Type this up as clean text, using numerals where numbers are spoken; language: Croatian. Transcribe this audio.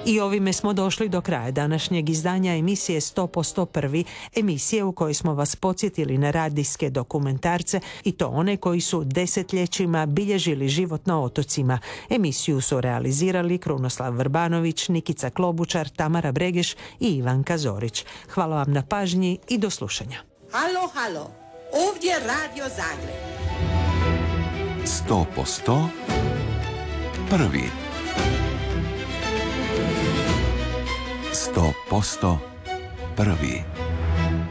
I ovime smo došli do kraja današnjeg izdanja emisije 100% prvi, emisije u kojoj smo vas podsjetili na radijske dokumentarce i to one koji su desetljećima bilježili život na otocima. Emisiju su realizirali Krunoslav Vrbanović, Nikica Klobučar, Tamara Bregeš i Ivanka Zorić. Hvala vam na pažnji i do slušanja. Halo, halo, ovdje Radio Zagreb. 100% prvi. 100% prvi.